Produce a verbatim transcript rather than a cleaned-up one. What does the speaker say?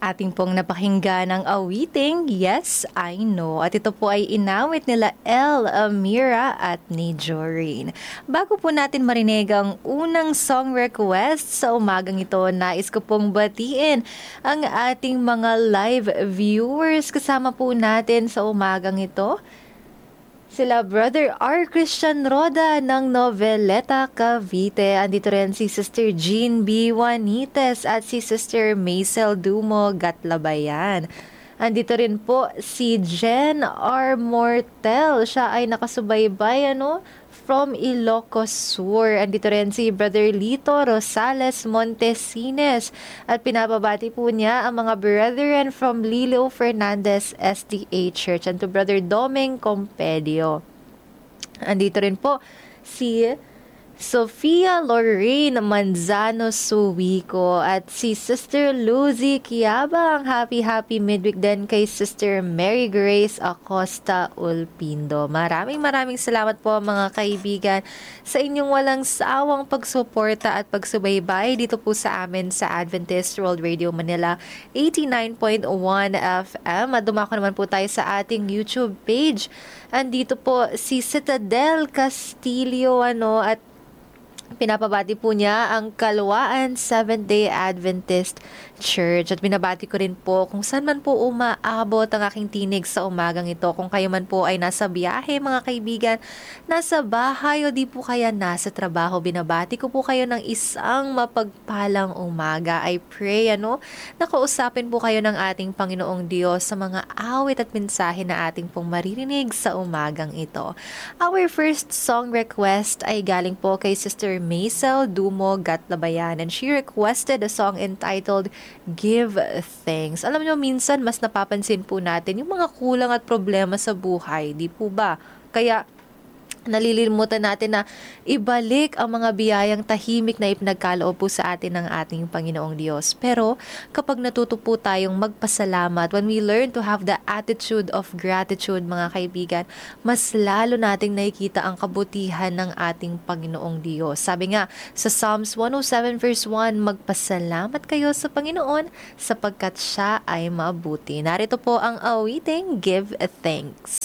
Ating pong napakinggan ng awiting Yes, I Know. At ito po ay inawit nila El Amira at ni Joreen. Bago po natin marinig ang unang song request sa umagang ito, nais ko pong batiin ang ating mga live viewers kasama po natin sa umagang ito. Sila Brother R. Christian Roda ng Noveleta, Cavite. Andito rin si Sister Jean B. Juanites at si Sister Maisel Dumo, Gatlabayan. Andito rin po si Jen R. Mortel. Siya ay nakasubaybay ano, from Ilocos Sur. Andito rin si Brother Lito Rosales Montesines. At pinapabati po niya ang mga brethren from Lilo Fernandez S D A Church and to Brother Doming Compedio. Andito rin po si Sofia Lorraine Manzano Suwico at si Sister Lucy Kiabang. Happy happy midweek din kay Sister Mary Grace Acosta Ulpindo. Maraming maraming salamat po mga kaibigan sa inyong walang sawang pagsuporta at pagsubaybay dito po sa amin sa Adventist World Radio Manila eighty-nine point one F M. At dumako naman po tayo sa ating YouTube page. Andito po si Citadel Castillo ano at pinapabati po niya ang Kalawaan Seventh-day Adventist Church. At binabati ko rin po kung saan man po umaabot ang aking tinig sa umagang ito. Kung kayo man po ay nasa biyahe mga kaibigan, nasa bahay o di po kaya nasa trabaho, binabati ko po kayo ng isang mapagpalang umaga. I pray ano, nakausapin po kayo ng ating Panginoong Diyos sa mga awit at mensahe na ating pong maririnig sa umagang ito. Our first song request ay galing po kay Sister Maisel Dumo Gatlabayan and she requested a song entitled Give Thanks. Alam nyo, minsan mas napapansin po natin yung mga kulang at problema sa buhay, di po ba? Kaya nalilimutan natin na ibalik ang mga biyayang tahimik na ipinagkaloob po sa atin ng ating Panginoong Diyos. Pero kapag natuto po tayong magpasalamat, when we learn to have the attitude of gratitude mga kaibigan, mas lalo nating nakikita ang kabutihan ng ating Panginoong Diyos. Sabi nga sa Psalms one oh seven verse one, magpasalamat kayo sa Panginoon sapagkat siya ay mabuti. Narito po ang awiting Give Thanks.